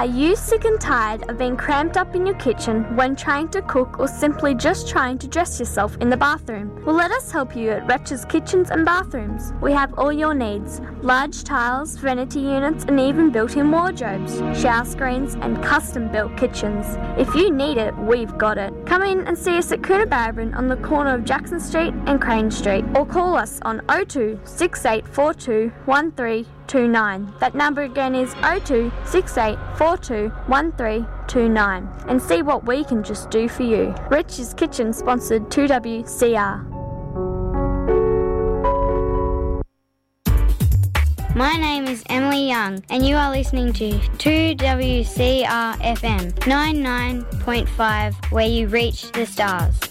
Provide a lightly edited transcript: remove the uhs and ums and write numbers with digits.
Are you sick and tired of being cramped up in your kitchen when trying to cook or simply just trying to dress yourself in the bathroom? Well, let us help you at Wretches Kitchens and Bathrooms. We have all your needs: large tiles, vanity units, and even built-in wardrobes, shower screens, and custom-built kitchens. If you need it, we've got it. Come in and see us at Coonabarabran on the corner of Jackson Street and Crane Street, or call us on 02 6842 1329. That number again is 02 6842 1329, and see what we can just do for you. Rich's Kitchen sponsored 2WCR. My name is Emily Young, and you are listening to 2WCR FM 99.5, where you reach the stars.